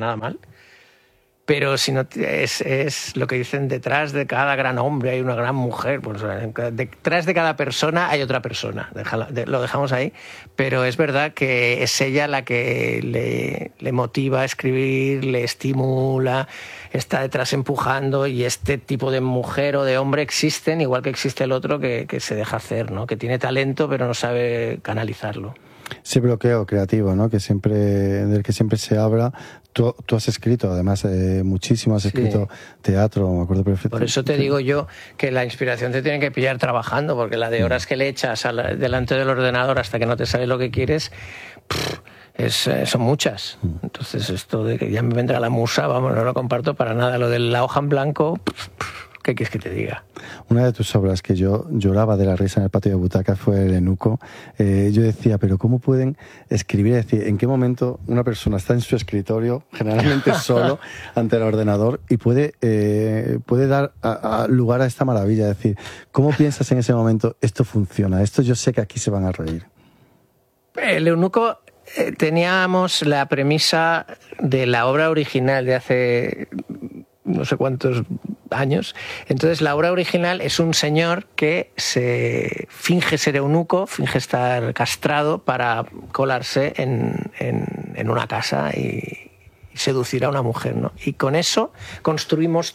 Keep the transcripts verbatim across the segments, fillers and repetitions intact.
nada mal. Pero si no es, es lo que dicen, detrás de cada gran hombre hay una gran mujer, pues detrás de cada persona hay otra persona. Déjalo, de, lo dejamos ahí, pero es verdad que es ella la que le, le motiva a escribir, le estimula, está detrás empujando, y este tipo de mujer o de hombre existen, igual que existe el otro que, que se deja hacer, ¿no? Que tiene talento pero no sabe canalizarlo. Ese bloqueo creativo, ¿no? Que siempre, del que siempre se habla. Tú, tú has escrito, además, eh, muchísimo, has escrito sí. teatro, me acuerdo perfectamente. Por eso te digo yo que la inspiración te tiene que pillar trabajando, porque la de horas que le echas a la, delante del ordenador hasta que no te sale lo que quieres, pff, es, son muchas. Entonces esto de que ya me vendrá la musa, vamos, no lo comparto para nada. Lo de la hoja en blanco, pff, pff, ¿qué quieres que te diga? Una de tus obras que yo lloraba de la risa en el patio de butacas fue El Eunuco. Eh, yo decía, pero ¿cómo pueden escribir? Es decir, ¿en qué momento una persona está en su escritorio, generalmente solo, ante el ordenador, y puede, eh, puede dar a, a lugar a esta maravilla? Es decir, ¿cómo piensas en ese momento, esto funciona? Esto yo sé que aquí se van a reír. El Eunuco, eh, teníamos la premisa de la obra original de hace no sé cuántos años. Entonces la obra original es un señor que se finge ser eunuco, finge estar castrado para colarse en, en, en una casa y, y seducir a una mujer, ¿no? Y con eso construimos,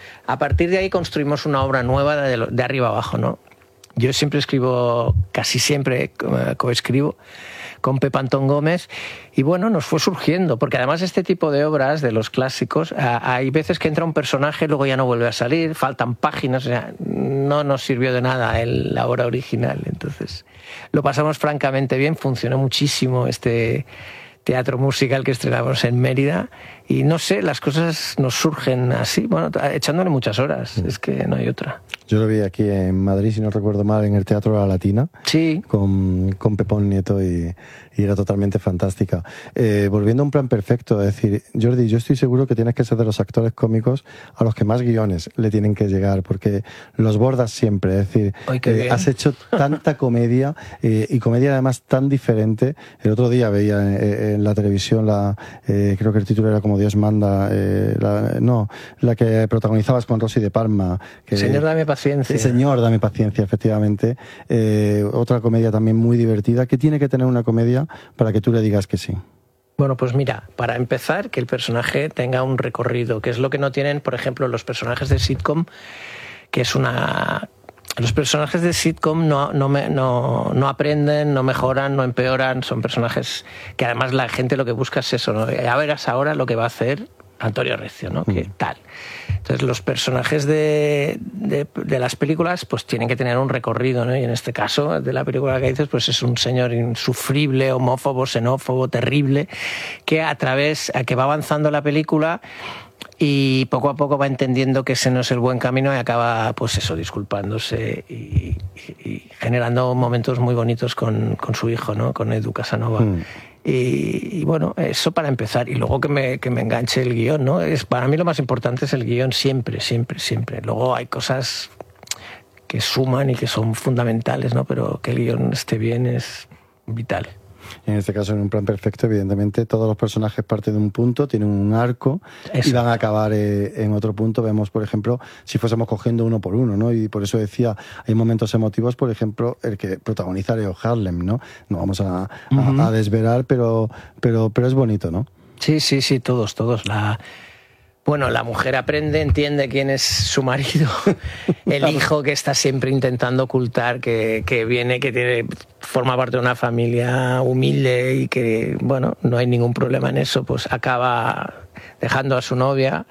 a partir de ahí construimos una obra nueva de, de arriba abajo, ¿no? Yo siempre escribo, casi siempre coescribo con Pepe Antón Gómez, y bueno, nos fue surgiendo, porque además este tipo de obras, de los clásicos, hay veces que entra un personaje, luego ya no vuelve a salir, faltan páginas, o sea, no nos sirvió de nada el, la obra original. Entonces lo pasamos francamente bien, funcionó muchísimo este teatro musical que estrenamos en Mérida, y no sé, las cosas nos surgen así, bueno, echándole muchas horas, es que no hay otra. Yo lo vi aquí en Madrid, si no recuerdo mal, en el Teatro La Latina, sí. con, con Pepón Nieto, y, y era totalmente fantástica. Eh, volviendo a Un plan perfecto, es decir, Jordi, yo estoy seguro que tienes que ser de los actores cómicos a los que más guiones le tienen que llegar, porque los bordas siempre, es decir, Ay, qué eh, has hecho tanta comedia, eh, y comedia además tan diferente. El otro día veía en, en la televisión, la eh, creo que el título era como Dios manda, eh, la, no, la que protagonizabas con Rosy de Palma. Que, Señor, dame paciencia. Señor, dame paciencia, efectivamente. Eh, otra comedia también muy divertida. ¿Qué tiene que tener una comedia para que tú le digas que sí? Bueno, pues mira, para empezar, que el personaje tenga un recorrido, que es lo que no tienen, por ejemplo, los personajes de sitcom, que es una... Los personajes de sitcom no, no, me, no, no aprenden, no mejoran, no empeoran, son personajes que además la gente lo que busca es eso, ¿no? Ya verás ahora lo que va a hacer Antonio Recio, ¿no? Mm. ¿Qué tal? Entonces los personajes de, de, de las películas pues tienen que tener un recorrido, ¿no? Y en este caso de la película que dices pues es un señor insufrible, homófobo, xenófobo, terrible, que a través, a que va avanzando la película y poco a poco va entendiendo que ese no es el buen camino y acaba, pues eso, disculpándose y, y, y generando momentos muy bonitos con, con su hijo, ¿no? Con Edu Casanova. Mm. Y, y bueno, eso para empezar. Y luego que me, que me enganche el guión, ¿no? Es, para mí lo más importante es el guión siempre, siempre, siempre. Luego hay cosas que suman y que son fundamentales, ¿no? Pero que el guión esté bien es vital. En este caso, en Un plan perfecto, evidentemente, todos los personajes parten de un punto, tienen un arco. Eso. Y van a acabar eh, en otro punto. Vemos, por ejemplo, si fuésemos cogiendo uno por uno, ¿no? Y por eso decía, hay momentos emotivos, por ejemplo, el que protagoniza Leo Harlem, ¿no? No vamos a, uh-huh. a, a desvelar, pero, pero, pero es bonito, ¿no? Sí, sí, sí, todos, todos. La... Bueno, la mujer aprende, entiende quién es su marido, el hijo que está siempre intentando ocultar que, que viene, que tiene, forma parte de una familia humilde y que, bueno, no hay ningún problema en eso, pues acaba dejando a su novia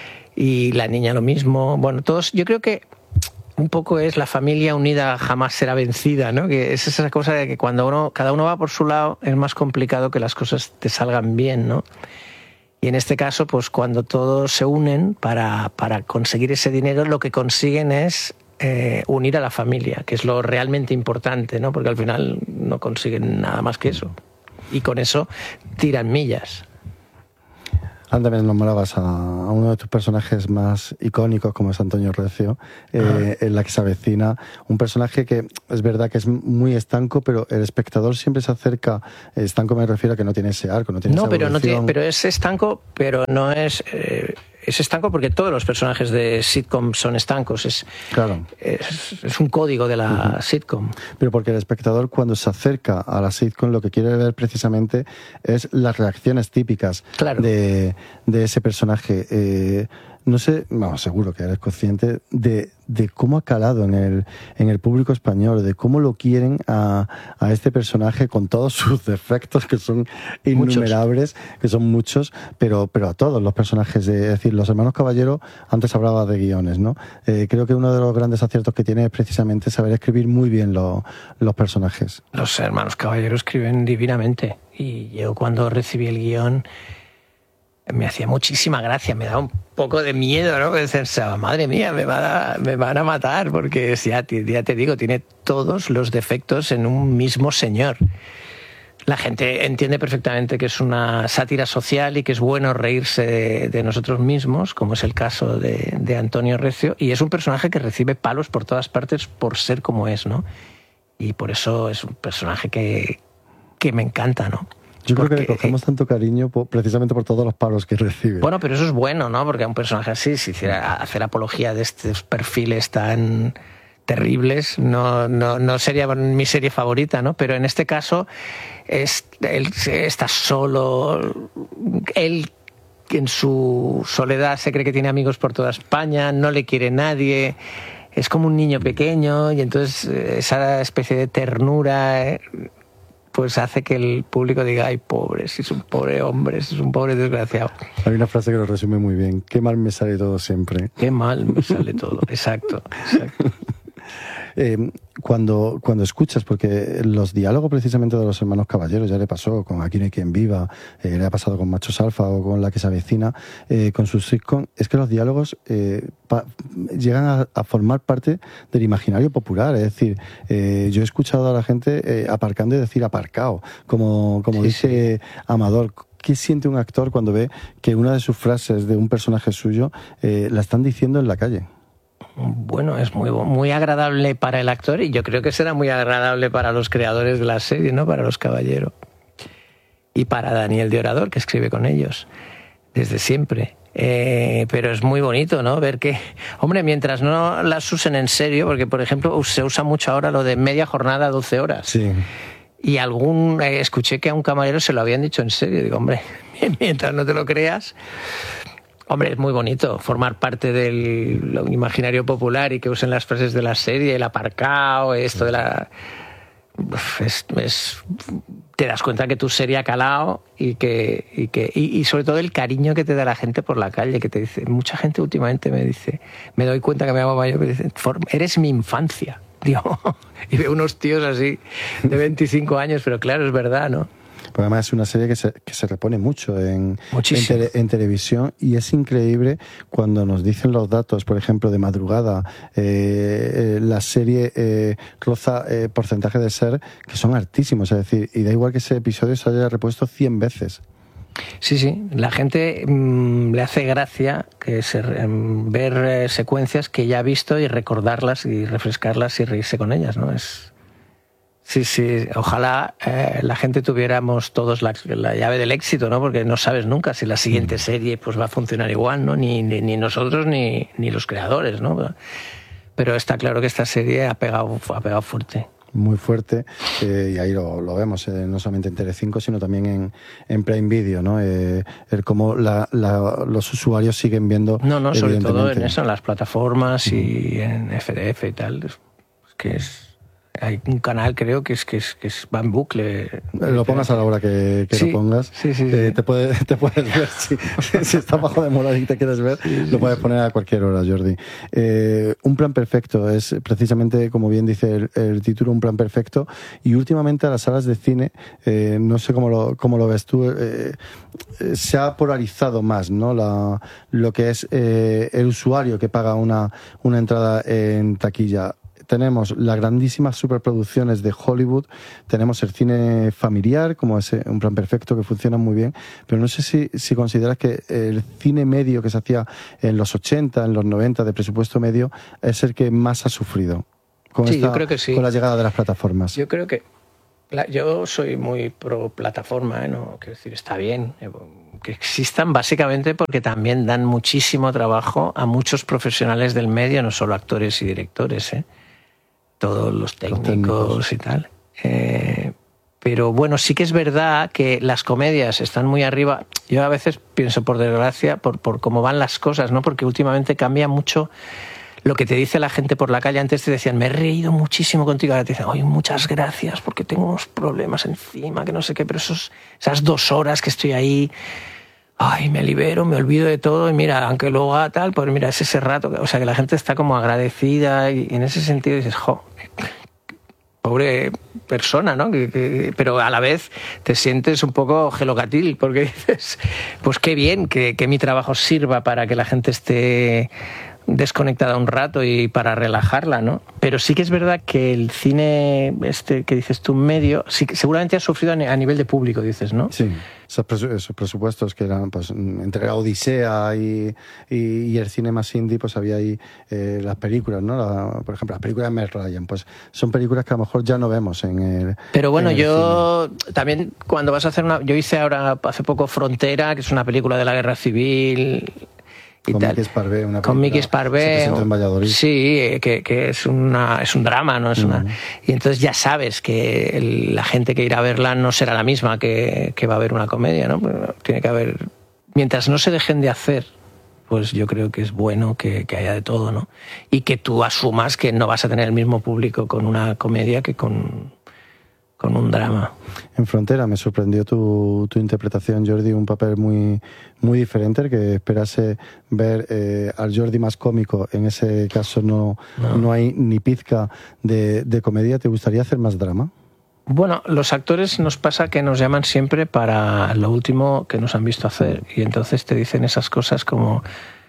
y la niña lo mismo. Bueno, todos, yo creo que un poco es la familia unida jamás será vencida, ¿no? Que es esa cosa de que cuando uno, cada uno va por su lado es más complicado que las cosas te salgan bien, ¿no? Y en este caso, pues cuando todos se unen para, para conseguir ese dinero, lo que consiguen es eh, unir a la familia, que es lo realmente importante, ¿no? Porque al final no consiguen nada más que eso. Y con eso tiran millas. Antes me nombrabas a, a uno de tus personajes más icónicos, como es Antonio Recio, eh, en la que se avecina un personaje que es verdad que es muy estanco, pero el espectador siempre se acerca. Estanco me refiero a que no tiene ese arco, no tiene no, esa pero no tiene, evolución. pero es estanco, pero no es eh, es estanco porque todos los personajes de sitcom son estancos. Es, Claro. es, es un código de la uh-huh. sitcom. Pero porque el espectador, cuando se acerca a la sitcom, lo que quiere ver precisamente es las reacciones típicas Claro. de, de ese personaje. Eh, no sé, vamos, seguro que eres consciente de, de cómo ha calado en el, en el público español, de cómo lo quieren a, a este personaje con todos sus defectos, que son innumerables, muchos. que son muchos, pero, pero a todos los personajes. De, es decir, los hermanos Caballero, antes hablaba de guiones, ¿no? Eh, creo que uno de los grandes aciertos que tiene es precisamente saber escribir muy bien lo, los personajes. Los hermanos Caballero escriben divinamente, y yo cuando recibí el guión me hacía muchísima gracia, me daba un poco de miedo, ¿no? Pensaba, madre mía, me, va a, me van a matar, porque ya, ya te digo, tiene todos los defectos en un mismo señor. La gente entiende perfectamente que es una sátira social y que es bueno reírse de, de nosotros mismos, como es el caso de, de Antonio Recio, y es un personaje que recibe palos por todas partes por ser como es, ¿no? Y por eso es un personaje que, que me encanta, ¿no? Yo Porque, creo que le cogemos tanto cariño por, precisamente por todos los palos que recibe. Bueno, pero eso es bueno, ¿no? Porque a un personaje así, si hiciera hacer apología de estos perfiles tan terribles, no, no, no sería mi serie favorita, ¿no? Pero en este caso, es, él está solo, él en su soledad se cree que tiene amigos por toda España, no le quiere nadie, es como un niño pequeño, y entonces esa especie de ternura pues hace que el público diga, ay, pobre, si es un pobre hombre, si es un pobre desgraciado. Hay una frase que lo resume muy bien: qué mal me sale todo siempre. Qué mal me sale todo, exacto, exacto. Eh, cuando, cuando escuchas, porque los diálogos precisamente de los hermanos Caballeros, ya le pasó con Aquí no hay quien viva, eh, le ha pasado con Machos Alfa o con La que se avecina, eh, con sus sitcom, es que los diálogos eh, pa, llegan a, a formar parte del imaginario popular. Es decir, eh, yo he escuchado a la gente eh, aparcando y decir aparcao, como, como sí, dice sí. Amador. ¿Qué siente un actor cuando ve que una de sus frases de un personaje suyo eh, la están diciendo en la calle? Bueno, es muy, muy agradable para el actor, y yo creo que será muy agradable para los creadores de la serie, ¿no? Para los Caballero. Y para Daniel de Orador, que escribe con ellos desde siempre. Eh, pero es muy bonito, ¿no? Ver que, hombre, mientras no las usen en serio, porque, por ejemplo, se usa mucho ahora lo de media jornada, doce horas. Sí. Y algún eh, escuché que a un camarero se lo habían dicho en serio. Digo, hombre, mientras no te lo creas... Hombre, es muy bonito formar parte del imaginario popular y que usen las frases de la serie, el aparcao, esto de la... Es, es, te das cuenta que tu serie ha calado y que, y, que y, y sobre todo el cariño que te da la gente por la calle, que te dice, mucha gente últimamente me dice, me doy cuenta que me hago mayor, me dice, eres mi infancia, digo, y veo unos tíos así de veinticinco años, pero claro, es verdad, ¿no? Porque además es una serie que se, que se repone mucho en, en, tele, en televisión, y es increíble cuando nos dicen los datos, por ejemplo, de madrugada, eh, eh, la serie eh, roza eh, porcentaje de ser que son altísimos, es decir, y da igual que ese episodio se haya repuesto cien veces. Sí, sí, la gente mmm, le hace gracia que se, mmm, ver eh, secuencias que ya ha visto y recordarlas y refrescarlas y reírse con ellas, ¿no? Es... Sí, sí, ojalá eh, la gente tuviéramos todos la, la llave del éxito, ¿no? Porque no sabes nunca si la siguiente serie pues va a funcionar igual, ¿no? Ni, ni, ni nosotros ni, ni los creadores, ¿no? Pero está claro que esta serie ha pegado, ha pegado fuerte. Muy fuerte, eh, y ahí lo, lo vemos, eh, no solamente en Telecinco, sino también en, en Prime Video, ¿no? Eh, el cómo la, la, los usuarios siguen viendo... No, no, sobre todo en eso, en las plataformas y en F D F y tal, es que es... Hay un canal, creo, que es que es, que es va en bucle. Lo pongas a la hora que, que sí, lo pongas. Sí, sí, eh, sí. Te, puede, te puedes ver. Si, si está bajo de moda y te quieres ver, sí, sí, lo puedes poner a cualquier hora, Jordi. Eh, un plan perfecto es precisamente, como bien dice el, el título, un plan perfecto. Y últimamente a las salas de cine, eh, no sé cómo lo, cómo lo ves tú, eh, se ha polarizado más, ¿no? La, lo que es eh, el usuario que paga una, una entrada en taquilla. tenemos las grandísimas superproducciones de Hollywood, tenemos el cine familiar, como ese Un Plan Perfecto, que funciona muy bien, pero no sé si, si consideras que el cine medio que se hacía en los ochenta, en los noventa, de presupuesto medio, es el que más ha sufrido con, sí, esta, yo creo que sí. con la llegada de las plataformas. Yo creo que yo soy muy pro plataforma, ¿eh? No, quiero decir, está bien que existan, básicamente porque también dan muchísimo trabajo a muchos profesionales del medio, no solo actores y directores, ¿eh? Todos los técnicos, los técnicos. y tal. Eh, pero bueno, sí que es verdad que las comedias están muy arriba. Yo a veces pienso, por desgracia, por, por cómo van las cosas, ¿no? Porque últimamente cambia mucho lo que te dice la gente por la calle. Antes te decían, me he reído muchísimo contigo. Ahora te dicen, oye, muchas gracias porque tengo unos problemas encima, que no sé qué. Pero esos, esas dos horas que estoy ahí, ay, me libero, me olvido de todo. Y mira, aunque luego haga tal, pues mira, es ese rato. O sea, que la gente está como agradecida. Y en ese sentido dices, jo, pobre persona, ¿no? Que, que, pero a la vez te sientes un poco gelocatil porque dices, pues qué bien que, que mi trabajo sirva para que la gente esté desconectada un rato y para relajarla, ¿no? Pero sí que es verdad que el cine este que dices tú medio, sí que seguramente ha sufrido a nivel de público, dices, ¿no? Sí, esos, presu esos presupuestos que eran, pues, entre la Odisea y, y, y el cine más indie, pues había ahí eh, las películas, ¿no? La, por ejemplo, las películas de Meg Ryan, pues son películas que a lo mejor ya no vemos en el Pero bueno, en el yo cine. También cuando vas a hacer una... Yo hice ahora hace poco Frontera, que es una película de la Guerra Civil... Y con tal. Miki Esparvé, una con Miki Esparvé, se presentó en Valladolid. Sí, que, que es una es un drama, no es uh-huh. una. Y entonces ya sabes que el, la gente que irá a verla no será la misma que, que va a ver una comedia, ¿no? Pero tiene que haber, mientras no se dejen de hacer, pues yo creo que es bueno que, que haya de todo, ¿no? Y que tú asumas que no vas a tener el mismo público con una comedia que con con un drama. En Frontera me sorprendió tu, tu interpretación, Jordi, un papel muy, muy diferente, el que esperase ver eh, al Jordi más cómico. En ese caso no, no. no hay ni pizca de, de comedia. ¿Te gustaría hacer más drama? Bueno, los actores nos pasa que nos llaman siempre para lo último que nos han visto hacer y entonces te dicen esas cosas como,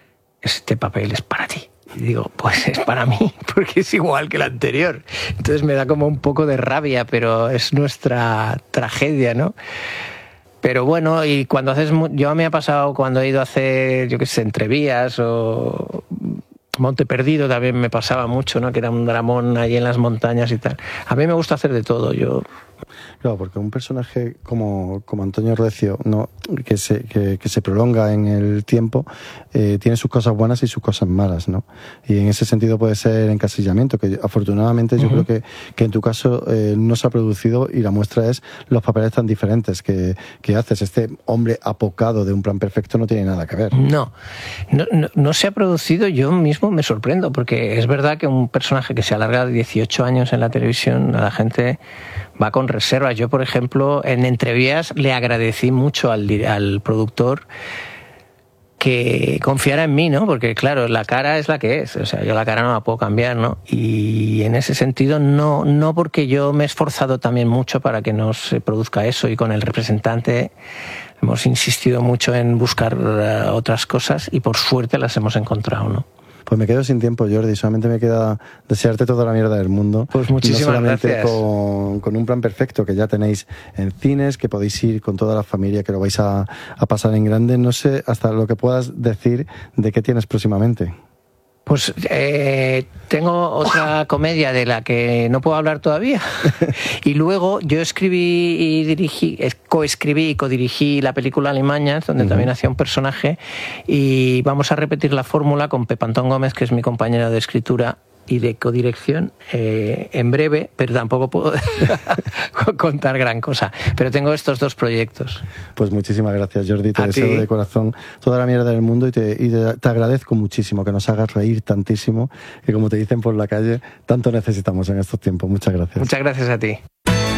este papel es para ti. Y digo, pues es para mí, porque es igual que el anterior. Entonces me da como un poco de rabia, pero es nuestra tragedia, ¿no? Pero bueno, y cuando haces... Yo me ha pasado cuando he ido a hacer, yo qué sé, Entrevías o Monte Perdido, también me pasaba mucho, ¿no? Que era un dramón ahí en las montañas y tal. A mí me gusta hacer de todo, yo... Claro, porque un personaje como, como Antonio Recio, ¿no? que, se, que, que se prolonga en el tiempo, eh, tiene sus cosas buenas y sus cosas malas, ¿no? Y en ese sentido puede ser encasillamiento, que afortunadamente yo uh-huh. creo que, que en tu caso eh, no se ha producido, y la muestra es los papeles tan diferentes que, que haces. Este hombre apocado de Un Plan Perfecto no tiene nada que ver. No, no, no, no se ha producido. Yo mismo me sorprendo, porque es verdad que un personaje que se alarga dieciocho años en la televisión, a la gente va con reservas. Yo, por ejemplo, en Entrevías le agradecí mucho al, al productor que confiara en mí, ¿no? Porque, claro, la cara es la que es. O sea, yo la cara no la puedo cambiar, ¿no? Y en ese sentido, no, no porque yo me he esforzado también mucho para que no se produzca eso, y con el representante hemos insistido mucho en buscar uh, otras cosas y por suerte las hemos encontrado, ¿no? Pues me quedo sin tiempo, Jordi. Solamente me queda desearte toda la mierda del mundo. Pues muchísimas y no solamente gracias. Con, con Un Plan Perfecto, que ya tenéis en cines, que podéis ir con toda la familia, que lo vais a, a pasar en grande. No sé hasta lo que puedas decir de qué tienes próximamente. Pues eh, tengo otra comedia de la que no puedo hablar todavía. Y luego yo escribí y dirigí, coescribí y codirigí la película Alimañas, donde uh-huh. también hacía un personaje, y vamos a repetir la fórmula con Pep Antón Gómez, que es mi compañero de escritura y de codirección, eh, en breve, pero tampoco puedo contar gran cosa. Pero tengo estos dos proyectos. Pues muchísimas gracias, Jordi. Te a deseo ti. de corazón toda la mierda del mundo y, te, y te, te agradezco muchísimo que nos hagas reír tantísimo, que como te dicen por la calle, tanto necesitamos en estos tiempos. Muchas gracias. Muchas gracias a ti.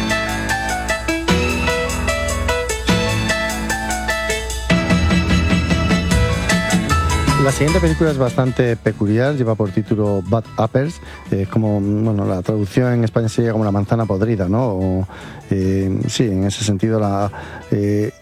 La siguiente película es bastante peculiar, lleva por título Bad Apples, es eh, como, bueno, la traducción en España sería como la manzana podrida, ¿no? O, eh, sí, en ese sentido la, eh,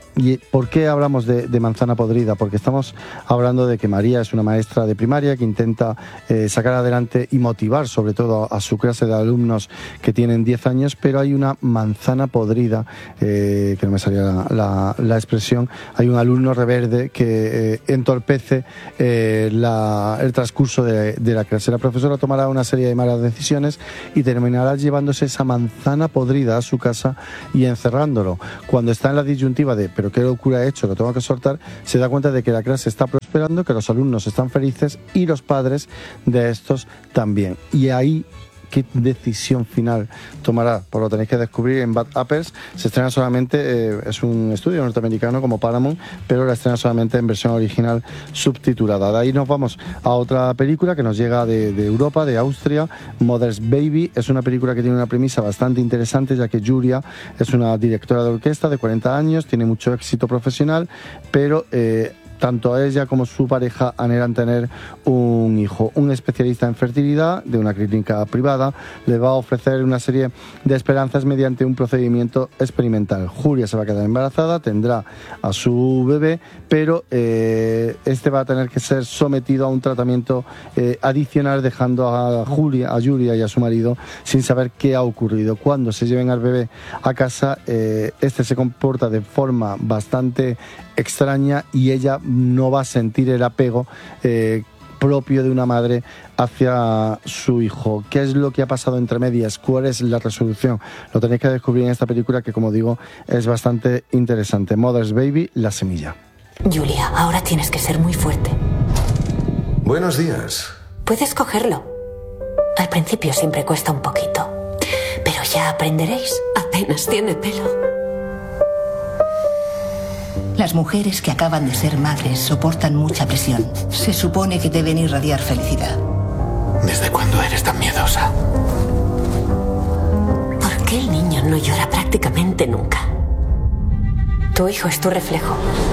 ¿Y por qué hablamos de, de manzana podrida? Porque estamos hablando de que María es una maestra de primaria que intenta eh, sacar adelante y motivar sobre todo a su clase de alumnos que tienen diez años, pero hay una manzana podrida, eh, que no me salía la, la, la expresión, hay un alumno reverde que eh, entorpece eh, la, el transcurso de, de la clase. La profesora tomará una serie de malas decisiones y terminará llevándose esa manzana podrida a su casa y encerrándolo. Cuando está en la disyuntiva de pero qué locura he hecho, lo tengo que soltar, se da cuenta de que la clase está prosperando, que los alumnos están felices y los padres de estos también. Y ahí, ¿qué decisión final tomará? Pues lo tenéis que descubrir en Bad Apples. Se estrena solamente, eh, es un estudio norteamericano como Paramount, pero la estrena solamente en versión original subtitulada. De ahí nos vamos a otra película que nos llega de, de Europa, de Austria, Mother's Baby. Es una película que tiene una premisa bastante interesante, ya que Julia es una directora de orquesta de cuarenta años, tiene mucho éxito profesional, pero eh, tanto ella como su pareja anhelan tener un hijo. Un especialista en fertilidad de una clínica privada le va a ofrecer una serie de esperanzas mediante un procedimiento experimental. Julia se va a quedar embarazada, tendrá a su bebé, pero eh, este va a tener que ser sometido a un tratamiento eh, adicional, dejando a Julia, a Julia y a su marido sin saber qué ha ocurrido. Cuando se lleven al bebé a casa, eh, este se comporta de forma bastante extraña y ella no va a sentir el apego eh, propio de una madre hacia su hijo. ¿Qué es lo que ha pasado entre medias? ¿Cuál es la resolución? Lo tenéis que descubrir en esta película que, como digo, es bastante interesante. Mother's Baby, La semilla. Julia, ahora tienes que ser muy fuerte. Buenos días. Puedes cogerlo. Al principio siempre cuesta un poquito, pero ya aprenderéis. Apenas tiene pelo. Las mujeres que acaban de ser madres soportan mucha presión. Se supone que deben irradiar felicidad. ¿Desde cuándo eres tan miedosa? ¿Por qué el niño no llora prácticamente nunca? Tu hijo es tu reflejo.